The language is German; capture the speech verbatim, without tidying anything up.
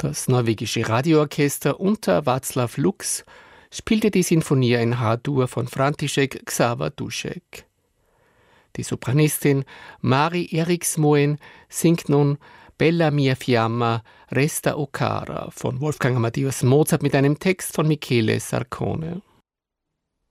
Das norwegische Radioorchester unter Václav Lux spielte die Sinfonie in H-Dur von František Xaver Dušek. Die Sopranistin Mari Eriksmoen singt nun Bella mia fiamma resta o cara von Wolfgang Amadeus Mozart mit einem Text von Michele Sarcone.